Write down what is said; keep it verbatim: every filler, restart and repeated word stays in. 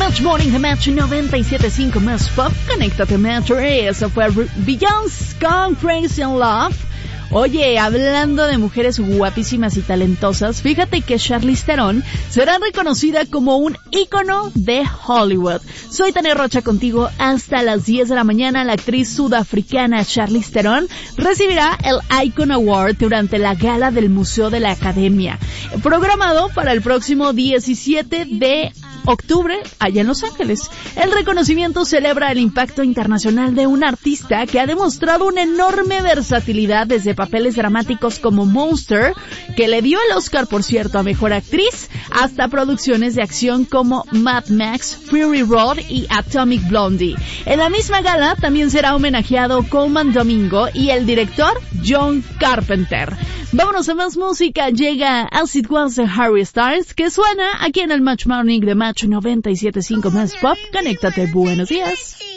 Match Morning de Match noventa y siete punto cinco más Pop. Conéctate Match. Eso fue Beyoncé con Crazy in Love. Oye, hablando de mujeres guapísimas y talentosas, fíjate que Charlize Theron será reconocida como un ícono de Hollywood. Soy Tania Rocha contigo hasta las diez de la mañana. La actriz sudafricana Charlize Theron recibirá el Icon Award durante la gala del Museo de la Academia, programado para el próximo diecisiete de octubre allá en Los Ángeles. El reconocimiento celebra el impacto internacional de un artista que ha demostrado una enorme versatilidad desde papeles dramáticos como Monster, que le dio el Oscar, por cierto, a Mejor Actriz, hasta producciones de acción como Mad Max, Fury Road y Atomic Blondie. En la misma gala también será homenajeado Colman Domingo y el director John Carpenter. Vámonos a más música. Llega As It Was de Harry Styles, que suena aquí en el Match Morning de Match noventa y siete punto cinco más Pop. Conéctate, buenos días.